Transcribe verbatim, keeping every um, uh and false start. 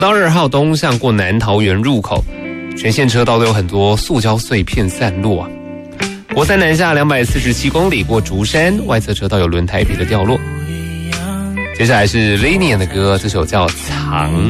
到二号东向过南桃园入口，全线车道都有很多塑胶碎片散落啊。国三南下两百四十七公里过竹山，外侧车道有轮胎皮的掉落。接下来是 Linian 的歌，这首叫《藏》。